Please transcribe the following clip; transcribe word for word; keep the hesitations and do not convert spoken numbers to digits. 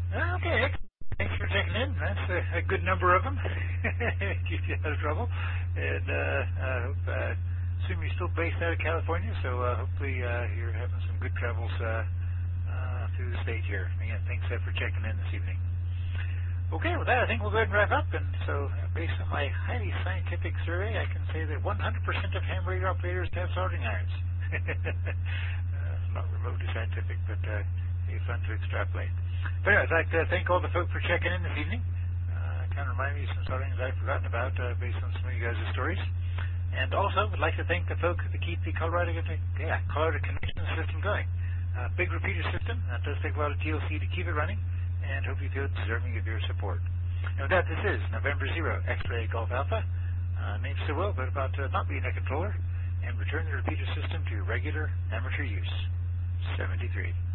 Okay, thanks for checking in. That's a, a good number of them. Keep you out of trouble. And uh, I hope, uh, assume you're still based out of California, so uh, hopefully uh, you're having some good travels uh, uh, through the state here. Again, thanks uh, for checking in this evening. Okay, with that, I think we'll go ahead and wrap up. And so, uh, based on my highly scientific survey, I can say that one hundred percent of ham radio operators have soldering irons. uh, it's not remotely scientific, but uh, it's fun to extrapolate. But anyway, I'd like to thank all the folks for checking in this evening. Uh, kind of remind me of some sort of things I've forgotten about uh, based on some of you guys' stories. And also, would like to thank the folks that keep the Colorado, yeah, Colorado Connection System going. Uh, big repeater system. That does take a lot of T L C to keep it running, and hope you feel deserving of your support. And with that, this is November Zero X-Ray Golf Alpha. Uh, named so well, but about uh, not being a controller, and return the repeater system to regular amateur use. seventy-three.